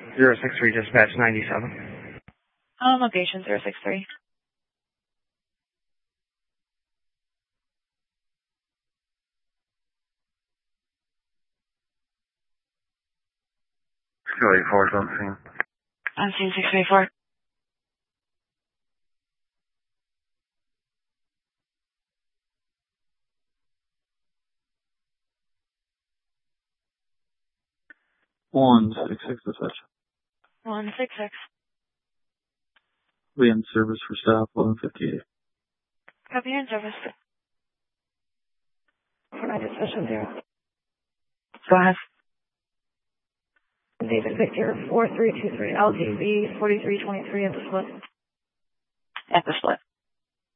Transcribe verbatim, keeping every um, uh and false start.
zero six three, dispatch ninety-seven. Um, location zero six three. two eighty-four is on scene. On scene six eighty-four. one six six dispatch. one six six. We in service for staff eleven fifty-eight. Copy in service. For my dispatch zero. Go ahead. David Victor, four three two three, L T V, forty-three twenty-three at the split. At the split.